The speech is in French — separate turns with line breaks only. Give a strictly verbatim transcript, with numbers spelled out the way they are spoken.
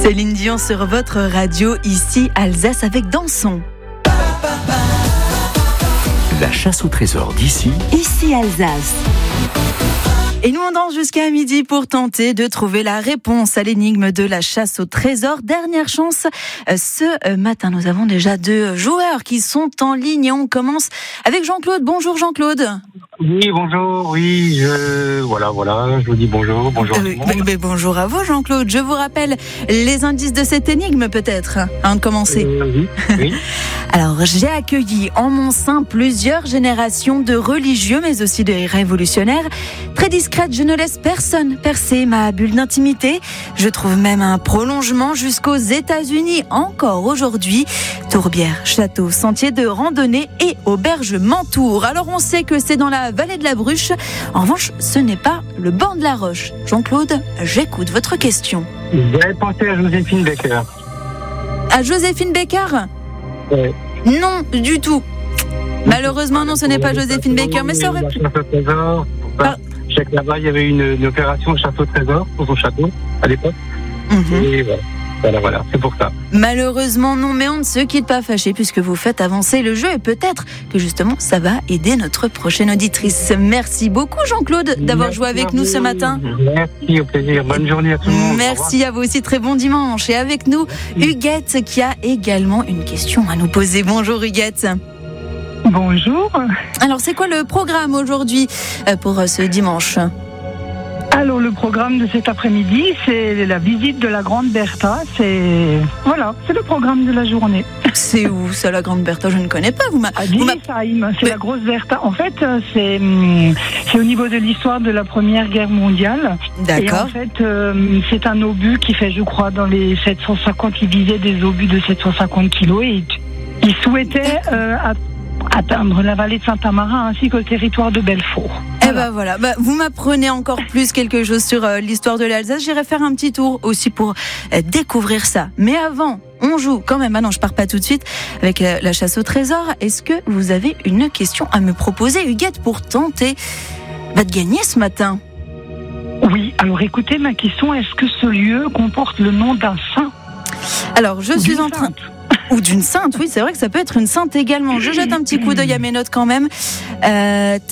Céline Dion sur votre radio, ici Alsace avec Danson.
La chasse au trésor d'ici,
ici Alsace. Et nous on danse jusqu'à midi pour tenter de trouver la réponse à l'énigme de la chasse au trésor. Dernière chance ce matin. Nous avons déjà deux joueurs qui sont en ligne et on commence avec Jean-Claude. Bonjour Jean-Claude.
Oui, bonjour, oui, je... voilà, voilà, je vous dis bonjour, bonjour.
Euh, mais, mais bonjour à vous Jean-Claude. Je vous rappelle les indices de cette énigme peut-être, avant de commencer.
Euh, oui, oui.
Alors, j'ai accueilli en mon sein plusieurs générations de religieux, mais aussi de révolutionnaires. Très discrète, je ne laisse personne percer ma bulle d'intimité. Je trouve même un prolongement jusqu'aux États-Unis, encore aujourd'hui. Tourbière, château, sentier de randonnée et auberge m'entourent. Alors, on sait que c'est dans la vallée de la Bruche. En revanche, ce n'est pas le banc de la Roche. Jean-Claude, j'écoute votre question.
Vous avez pensé à Joséphine Baker?
À Joséphine Baker?
Ouais.
Non, du tout. Malheureusement, non, ce n'est pas Joséphine Baker, mais ça aurait pu.
Trésor. Enfin, je sais que là-bas, il y avait une, une opération château trésor pour son château à l'époque.
Mm-hmm.
Et voilà. Voilà, voilà, c'est pour ça.
Malheureusement, non, mais on ne se quitte pas fâché puisque vous faites avancer le jeu et peut-être que justement, ça va aider notre prochaine auditrice. Merci beaucoup, Jean-Claude, d'avoir
Merci
joué avec nous ce matin.
Merci, au plaisir. Bonne journée à tout le monde.
Merci à vous aussi, très bon dimanche. Et avec nous, Huguette qui a également une question à nous poser. Bonjour, Huguette.
Bonjour.
Alors, c'est quoi le programme aujourd'hui pour ce dimanche ?
Alors, le programme de cet après-midi, c'est la visite de la Grande Bertha. C'est voilà, c'est le programme de la journée.
C'est où ça, la Grande Bertha? Je ne connais pas. Vous m'a...
À
vous m'a...
Dillisheim, c'est
Mais...
la grosse Bertha. En fait, c'est c'est au niveau de l'histoire de la Première Guerre mondiale.
D'accord.
Et en fait, euh, c'est un obus qui fait, je crois, dans les sept cent cinquante. Il visait des obus de sept cent cinquante kilos et il souhaitait euh, atteindre la vallée de Saint-Amarin ainsi que le territoire de Belfort.
Eh ben voilà, bah, vous m'apprenez encore plus quelque chose sur euh, l'histoire de l'Alsace. J'irai faire un petit tour aussi pour euh, découvrir ça. Mais avant, on joue quand même. Ah non, je pars pas tout de suite avec euh, la chasse au trésor. Est-ce que vous avez une question à me proposer, Huguette, pour tenter bah, de gagner ce matin?
Oui, alors écoutez ma question. Est-ce que ce lieu comporte le nom d'un saint?
Alors, je suis en train... Ou d'une sainte, oui, c'est vrai que ça peut être une sainte également. Je jette un petit coup d'œil à mes notes quand même. Euh,